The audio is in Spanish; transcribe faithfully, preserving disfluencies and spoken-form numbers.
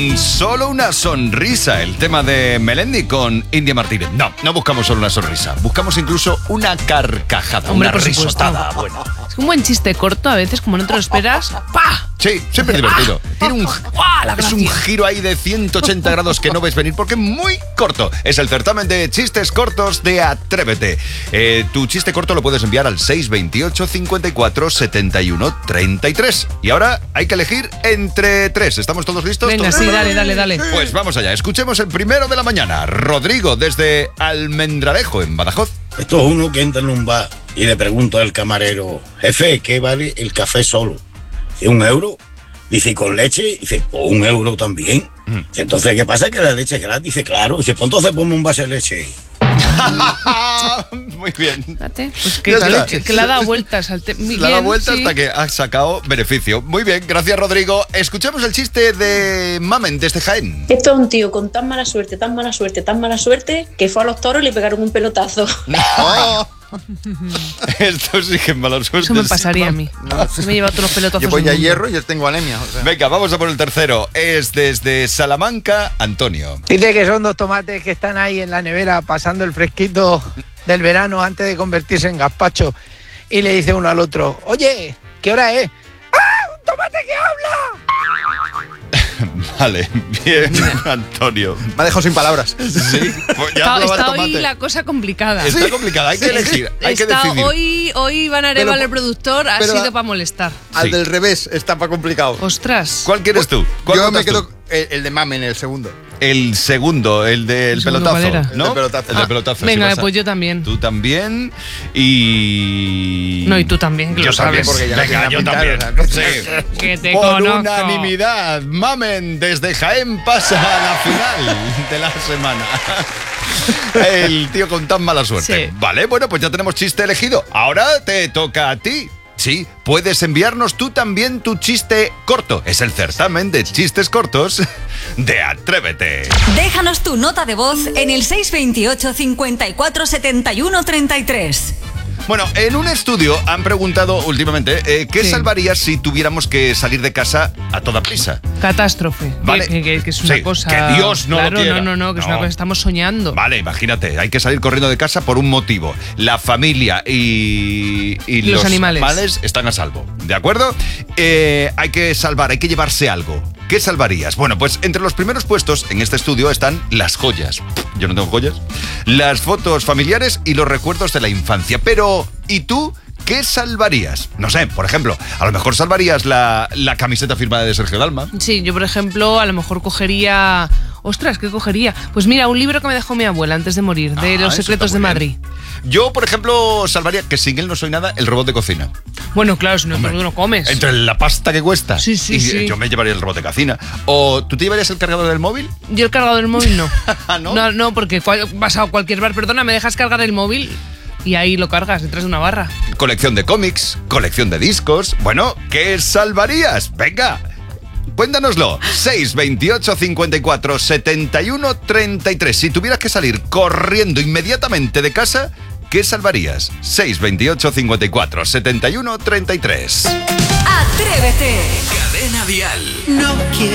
con solo una sonrisa. El tema de Melendi con India Martínez. No, no buscamos solo una sonrisa. Buscamos incluso una carcajada, Hombre, una por supuesto. risotada buena. Es un buen chiste corto, a veces, como no te lo esperas. ¡Pah! Sí, siempre es divertido. Tiene un, ¡Ah, la es un gracia! giro ahí de ciento ochenta grados que no ves venir porque es muy corto. Es el certamen de chistes cortos de Atrévete. Eh, tu chiste corto lo puedes enviar al seis veintiocho, cincuenta y cuatro, setenta y uno, treinta y tres. Y ahora hay que elegir entre tres. ¿Estamos todos listos? Venga, ¿Todos? sí, dale, dale, dale. Pues vamos allá. Escuchemos el primero de la mañana. Rodrigo, desde Almendralejo, en Badajoz. Esto es uno que entra en un bar y le pregunta al camarero, jefe, ¿qué vale el café solo? ¿Es un euro? Dice, ¿y con leche? Dice, pues un euro también. Mm. Entonces, ¿qué pasa? Que la leche es gratis. Dice, claro. Dice, pues entonces ponme un vaso de leche. Muy bien. Fíjate, pues que, que, que le ha dado vueltas al tema. Le ha dado vueltas sí. hasta que ha sacado beneficio. Muy bien, gracias Rodrigo. Escuchemos el chiste de Mamen desde Jaén. Esto es un tío con tan mala suerte, tan mala suerte, tan mala suerte, que fue a los toros y le pegaron un pelotazo. No. Esto sí que es mala suerte. Eso me pasaría a mí. No, sí. Me he llevado todos los pelotazos. Yo voy a hierro y yo tengo anemia. O sea. Venga, vamos a por el tercero. Es desde Salamanca, Antonio. Dice que son dos tomates que están ahí en la nevera pasando el fresquito del verano antes de convertirse en gazpacho. Y le dice uno al otro, oye, ¿qué hora es? ¡Ah, un tomate que habla! Vale, bien, Antonio. Me ha dejado sin palabras. Sí, pues ya está, está tomate. Hoy la cosa complicada. Está complicada, hay que elegir, hay está que decidir. Hoy, hoy Iván Arevalo, el productor, ha sido la, para molestar. Al sí. del revés está para complicado. Ostras. ¿Cuál quieres tú? ¿Cuál Yo me quedo tú? El, el de Mamen, el segundo. El segundo, el del ¿El pelotazo, era? ¿no? El del pelotazo. El del pelotazo. Ah, venga, si pues yo también. Tú también y... No, y tú también, que yo lo sabes. También, porque ya venga, yo también. Pintar, sí. Que te Por conozco. unanimidad, Mamen desde Jaén pasa a la final de la semana. El tío con tan mala suerte. Sí. Vale, bueno, pues ya tenemos chiste elegido. Ahora te toca a ti. Sí, puedes enviarnos tú también tu chiste corto. Es el certamen de chistes cortos de Atrévete. Déjanos tu nota de voz en el seis veintiocho, cincuenta y cuatro, setenta y uno, treinta y tres. Bueno, en un estudio han preguntado últimamente eh, ¿qué sí. salvarías si tuviéramos que salir de casa a toda prisa? Catástrofe. Vale. Que, que, que es una sí, cosa... que Dios no claro, lo quiera. no, no, no, que no. es una cosa que estamos soñando. Vale, imagínate, hay que salir corriendo de casa por un motivo. La familia y, y, y los, los animales. animales están a salvo, ¿de acuerdo? Eh, hay que salvar, hay que llevarse algo. ¿Qué salvarías? Bueno, pues entre los primeros puestos en este estudio están las joyas. Yo no tengo joyas. Las fotos familiares y los recuerdos de la infancia. Pero, ¿y tú qué salvarías? No sé, por ejemplo, a lo mejor salvarías la, la camiseta firmada de Sergio Dalma. Sí, yo por ejemplo a lo mejor cogería... Ostras, ¿qué cogería? Pues mira, un libro que me dejó mi abuela antes de morir, de ah, Los secretos de Madrid. Yo, por ejemplo, salvaría, que sin él no soy nada, el robot de cocina. Bueno, claro, si no, tú no comes. Entre la pasta que cuesta. Sí, sí, y sí. Yo me llevaría el robot de cocina. ¿O tú te llevarías el cargador del móvil? Yo el cargador del móvil no. ¿No? No, no, porque cual, vas a cualquier bar, perdona, me dejas cargar el móvil y ahí lo cargas detrás de una barra. Colección de cómics, colección de discos. Bueno, ¿qué salvarías? Venga, cuéntanoslo. seis veintiocho, cincuenta y cuatro, setenta y uno, treinta y tres. Si tuvieras que salir corriendo inmediatamente de casa, ¿qué salvarías? seis veintiocho, cincuenta y cuatro, setenta y uno, treinta y tres. Atrévete. Cadena Dial. No quiero